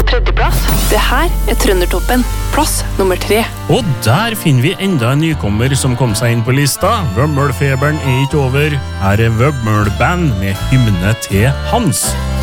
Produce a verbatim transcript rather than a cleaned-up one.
tredjeplass. Det her er Trøndertoppen, plass nummer tre. Og der finner vi enda en nykommer som kom seg inn på lista. Vømmølfeberen er ikke over. Her er Vømmølband med hymne til Hans.